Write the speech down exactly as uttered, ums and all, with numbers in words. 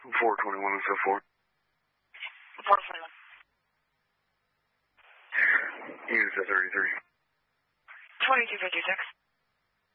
four twenty-one and so forth. four twenty-one. Units at thirty-three. twenty-two fifty-six.